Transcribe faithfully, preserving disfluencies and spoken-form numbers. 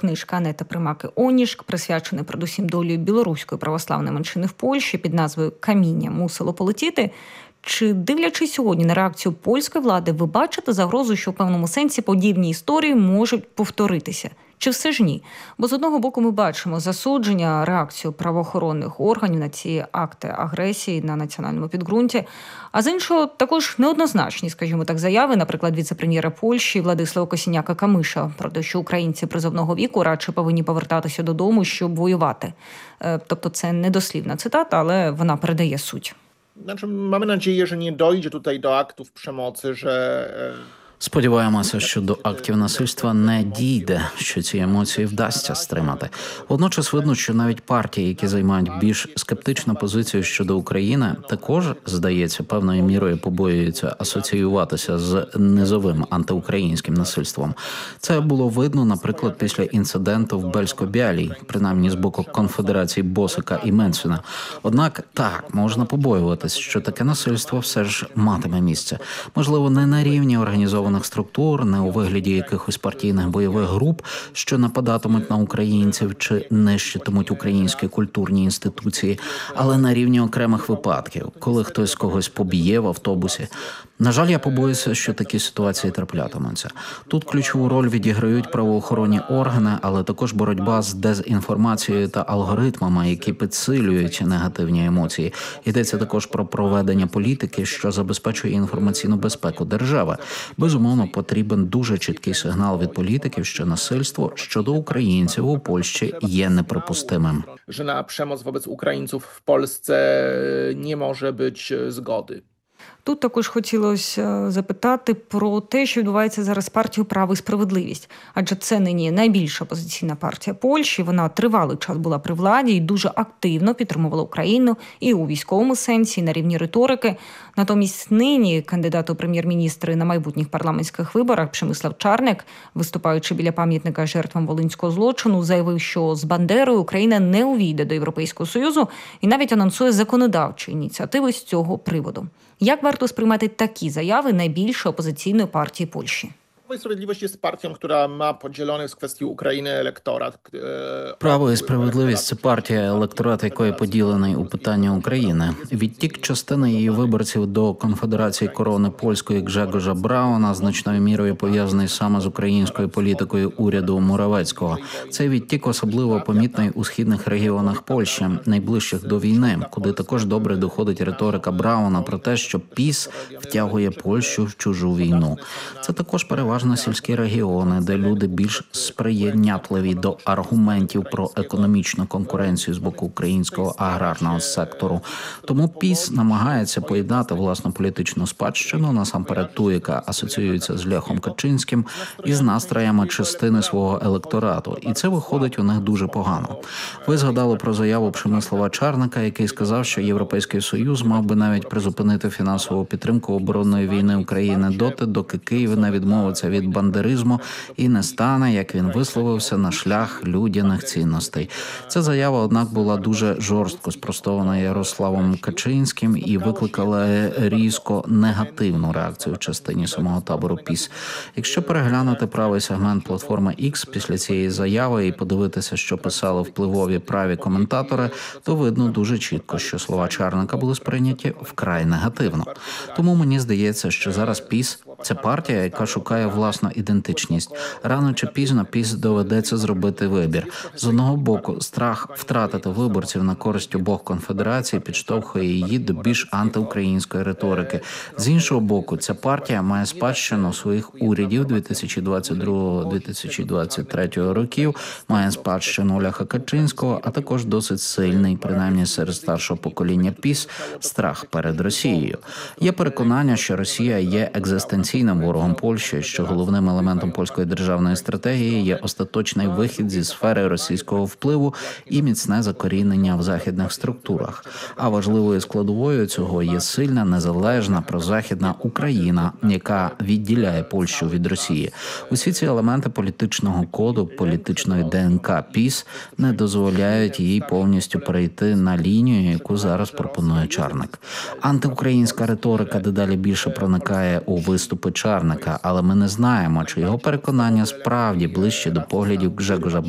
книжка Анети Примаки-Онішк, присвячена передусім долі білоруської православної меншини в Польщі під назвою «Каміння мусило полетіти». Чи, дивлячись сьогодні на реакцію польської влади, ви бачите загрозу, що в певному сенсі подібні історії можуть повторитися? Чи все ж ні? Бо з одного боку ми бачимо засудження, реакцію правоохоронних органів на ці акти агресії на національному підґрунті, а з іншого також неоднозначні, скажімо так, заяви, наприклад, віце-прем'єра Польщі Владислава Косіняка-Камиша про те, що українці призовного віку радше повинні повертатися додому, щоб воювати. Тобто це не дослівна цитата, але вона передає суть. Znaczy, mamy nadzieję, że nie dojdzie tutaj do aktów przemocy, że... Сподіваємося, що до актів насильства не дійде, що ці емоції вдасться стримати. Водночас видно, що навіть партії, які займають більш скептичну позицію щодо України, також, здається, певною мірою побоюються асоціюватися з низовим антиукраїнським насильством. Це було видно, наприклад, після інциденту в Бельсько-Бялій, принаймні з боку конфедерації Босика і Менцена. Однак, так, можна побоюватись, що таке насильство все ж матиме місце. Можливо, не на рівні організованих структур, не у вигляді якихось партійних бойових груп, що нападатимуть на українців чи нищитимуть українські культурні інституції, але на рівні окремих випадків, коли хтось когось поб'є в автобусі. На жаль, я побоюся, що такі ситуації траплятимуться. Тут ключову роль відіграють правоохоронні органи, але також боротьба з дезінформацією та алгоритмами, які підсилюють негативні емоції. Йдеться також про проведення політики, що забезпечує інформаційну безпеку держави. Безумовно, потрібен дуже чіткий сигнал від політиків, що насильство щодо українців у Польщі є неприпустимим. Що на przemoc wobec українців в Польщі не може бути згоди. Тут також хотілося запитати про те, що відбувається зараз з партією «Право і справедливість». Адже це нині найбільша опозиційна партія Польщі. Вона тривалий час була при владі і дуже активно підтримувала Україну і у військовому сенсі, і на рівні риторики. Натомість нині кандидат у прем'єр-міністри на майбутніх парламентських виборах Przemysław Czarnek, виступаючи біля пам'ятника жертвам волинського злочину, заявив, що з Бандерою Україна не увійде до Європейського Союзу і навіть анонсує законодавчі ініціативи з цього приводу. Як варто сприймати такі заяви найбільшої опозиційної партії Польщі? Prawo i Sprawiedliwość jest partią, która ma podzielony z kwestii Ukrainy elektorat. Право і справедливість – це партія, електорат якої поділений у питанні України. Відтік частини її виборців до Конфедерації Корони Польської Гжегожа Брауна значною мірою пов'язаний саме з українською політикою уряду Муравецького. Цей відтік особливо помітний у східних регіонах Польщі, найближчих до війни, куди також добре доходить риторика Брауна про те, що ПіС втягує Польщу в чужу війну. Це також переважно сільські регіони, де люди більш сприянятливі до аргументів про економічну конкуренцію з боку українського аграрного сектору. Тому ПіС намагається поєднати власну політичну спадщину, насамперед ту, яка асоціюється з Лехом Качинським, із настроями частини свого електорату. І це виходить у них дуже погано. Ви згадали про заяву Przemysława Czarnka, який сказав, що Європейський Союз мав би навіть призупинити фінансову підтримку оборонної війни України доти, доки Київ не відмовиться від бандеризму і не стане, як він висловився, на шлях людяних цінностей. Ця заява, однак, була дуже жорстко спростована Ярославом Качинським і викликала різко негативну реакцію в частині самого табору ПіС. Якщо переглянути правий сегмент платформи X після цієї заяви і подивитися, що писали впливові праві коментатори, то видно дуже чітко, що слова Чарника були сприйняті вкрай негативно. Тому мені здається, що зараз ПіС – це партія, яка шукає власну ідентичність. Рано чи пізно ПіС доведеться зробити вибір. З одного боку, страх втратити виборців на користь обох конфедерацій підштовхує її до більш антиукраїнської риторики. З іншого боку, ця партія має спадщину своїх урядів дві тисячі двадцять другого - дві тисячі двадцять третього років, має спадщину Леха Качинського, а також досить сильний, принаймні серед старшого покоління ПіС, страх перед Росією. Є переконання, що Росія є екзистенційним ворогом Польщі, що головним елементом польської державної стратегії є остаточний вихід зі сфери російського впливу і міцне закорінення в західних структурах. А важливою складовою цього є сильна, незалежна, прозахідна Україна, яка відділяє Польщу від Росії. Усі ці елементи політичного коду, політичної ДНК ПіС не дозволяють їй повністю перейти на лінію, яку зараз пропонує Чарник. Антиукраїнська риторика дедалі більше проникає у виступи Чарника, але ми не знаємо, чи його переконання справді ближче до поглядів Гжегожа